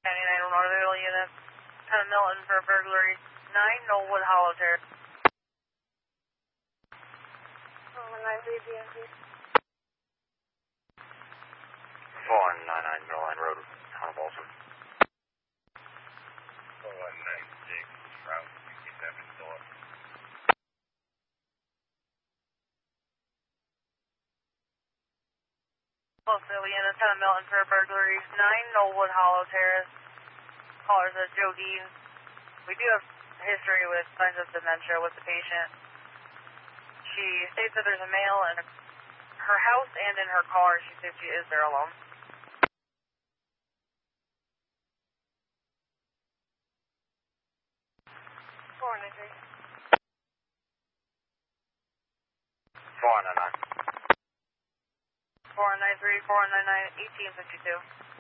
99 Ronoville unit, 10 Milton for burglary, 9 Knollwood Hollow Terrace. 193 PNC. 499 Millline Road, Town of Balsam. 4196, Route 67 North. Closeville unit, 10 Milton for burglary, 9 Knollwood Hollow Terrace. Caller says Joe Dean. We do have history with signs of dementia with the patient. She states that there's a male in her house and in her car. She states she is there alone. Four nine three. 499. 493, 499, 1852.